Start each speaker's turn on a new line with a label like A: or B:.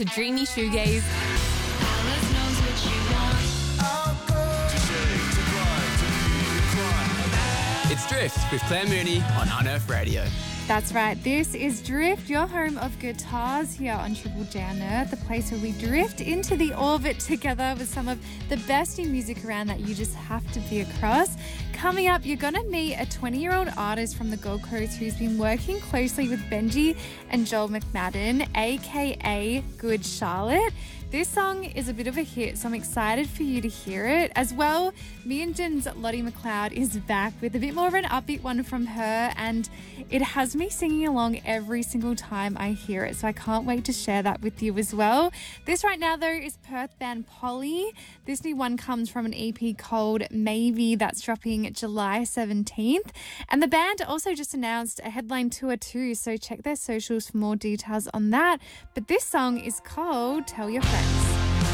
A: to dreamy shoegaze.
B: Alice knows what she wants.
C: It's Drift with Claire Mooney on Unearth Radio.
D: That's right. This is Drift, your home of guitars here on Triple J Unearth, the place where we drift into the orbit together with some of the best new music around that you just have to be across. Coming up, you're going to meet a 20-year-old artist from the Gold Coast who's been working closely with Benji and Joel McMadden, aka Good Charlotte. This song is a bit of a hit, so I'm excited for you to hear it. As well, Me and Jen's Lottie McLeod is back with a bit more of an upbeat one from her, and it has me singing along every single time I hear it, so I can't wait to share that with you as well. This right now, though, is Perth band Polly. This new one comes from an EP called Maybe that's dropping July 17th. And the band also just announced a headline tour too, so check their socials for more details on that. But this song is called Tell Your Friends.